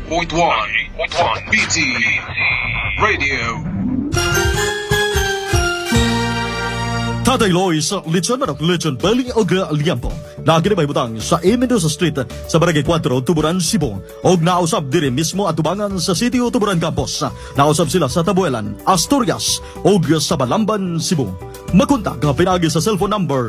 98.1 BT Radio. Tatay Loy sa Lechon Manok, Lechon Belly o Liampo. Nakinabay butang sa Mendoza Street sa Barangay 4, Tuburan, Cebu. Og nausap diri mismo at tubangan sa City o Tuburan Campus. Nausap sila sa Tabuelan, Asturias og sa Balamban, Cebu. Makontak pinagi sa cellphone number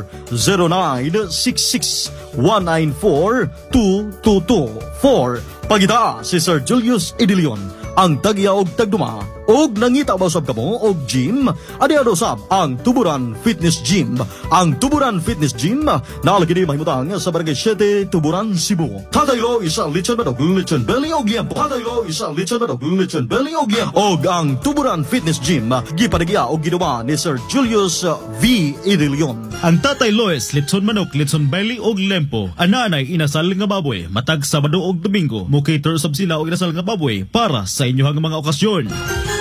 0966-194-2224. Pagita si Sir Julius Idilion, ang tagya og tagduma. Og nangita ba usab kamo og gym? Adi usab ang Tuburan Fitness Gym. Ang Tuburan Fitness Gym nalagi di mahimutang sa Barangay 7, Tuburan, Cebu. Tatay Lo isa Lechon Manok, Lechon Belly og Liampo. Tatay Lo isa Lechon Manok, Lechon Belly og Liampo. Og ang Tuburan Fitness Gym gipadagya og ginawa ni Sir Julius V. Idilion. Ang Tatay Lois, Lechon Manok, Lechon Belly og Lempo, ananay inasal nga baboy, matag Sabado og Domingo, mukater sab sila og inasal nga baboy para sa inyohang mga okasyon.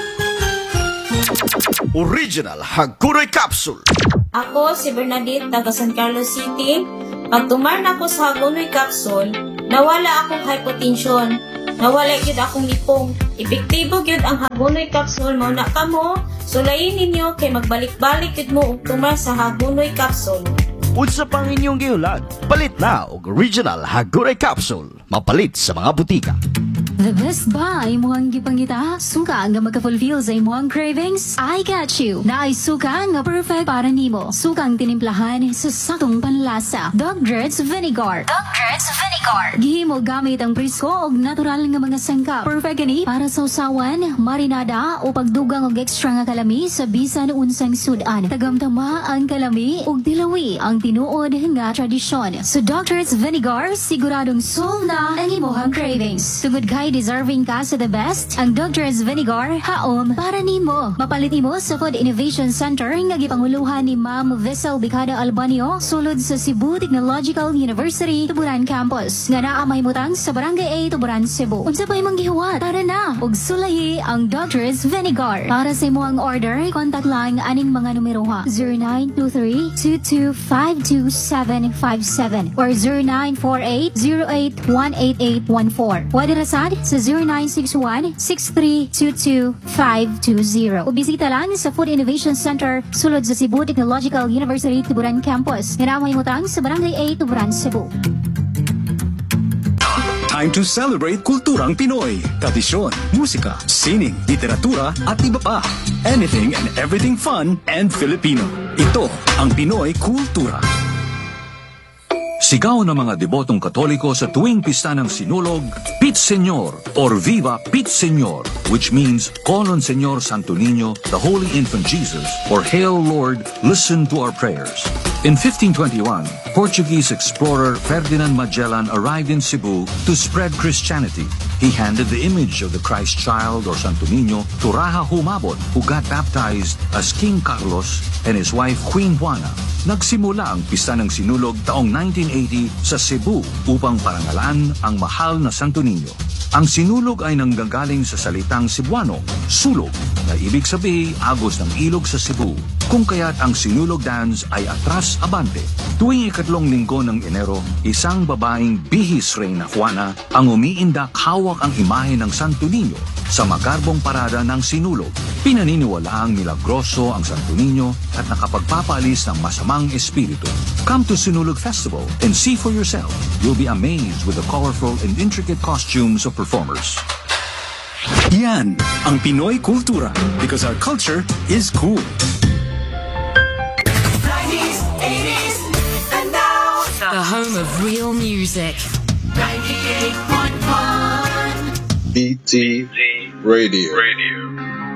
Original Haguray Capsule. Ako si Bernadette, taga San Carlos City. Pag tumar na ako sa Hagunoy Capsule, nawala akong hypotension. Nawala yun akong lipong. Epektibo yun ang Hagunoy Capsule. Mauna ka mo, sulayin ninyo kay magbalik-balik yun mo tumar sa Hagunoy Capsule. Unsa pang inyong giulag? Palit na og Original Haguray Capsule. Mapalit sa mga butika. The best buy mo ang gipangita. Suka nga magka-fulfill sa imong cravings. I got you. Naay suka nga perfect para nimo. Sukang tinimplahan sa sakong panlasa. Dogger's Vinegar. Dogger's Vinegar. Gihimo gamit ang presko og natural nga mga sangkap. Perfect gani para sa usawan, marinada o pagdugang og extra nga kalami sa bisan unsang sudan. Tagamtama ang kalami ug dilawi ang tinuod nga tradisyon. So Dogger's Vinegar siguradong solve na ang imong cravings. Tungod kay deserving ka sa the best, ang Dogger's Vinegar haom para nimo. Mapalit nimo sa Food Innovation Center nga gipanguluhan ni Ma'am Vessel Bicada Albanio sulod sa Cebu Technological University Tuburan Campus nga naa mahimutang sa Barangay 8 Tuburan, Cebu. Unsa pa imong gihuwat? Tara na og sulayi ang Dogger's Vinegar. Para sa imong order, contact lang aning mga numero ha: 0923-2252-757 or 0948-08-18814. Pwede rasad sa 0961-6322-520. O bisita lang sa Food Innovation Center sulod sa Cebu Technological University Tuburan Campus. Ngaramay mutang sa Barangay 8 Tuburan, Cebu. Time to celebrate kulturang Pinoy. Tradisyon, musika, sining, literatura at iba pa. Anything and everything fun and Filipino. Ito ang Pinoy Kultura. Sigaw ng mga debotong Katoliko sa tuwing pista ng Sinulog, Pit Señor or Viva Pit Señor, which means Call on Señor Santo Niño, the Holy Infant Jesus, or Hail Lord, listen to our prayers. In 1521, Portuguese explorer Ferdinand Magellan arrived in Cebu to spread Christianity. He handed the image of the Christ child or Santo Niño to Raja Humabon, who got baptized as King Carlos and his wife Queen Juana. Nagsimula ang pista ng Sinulog taong 1980 sa Cebu upang parangalan ang mahal na Santo Niño. Ang Sinulog ay nanggagaling sa salitang Cebuano, sulog, na ibig sabihin agos ng ilog sa Cebu. Kung kaya't ang Sinulog dance ay atras abante. Tuwing ikatlong linggo ng Enero, isang babaeng bihis Reyna Juana ang umiindak hawak ang imahe ng Santo Niño sa magarbong parada ng Sinulog. Pinaniniwalaang milagroso ang Santo Niño at nakapagpapaalis ng masamang espiritu. Come to Sinulog Festival and see for yourself. You'll be amazed with the colorful and intricate costumes of performers. Yan ang Pinoy Kultura because our culture is cool. 90s, 80s, and now The home of real music. 98.1 BT Radio.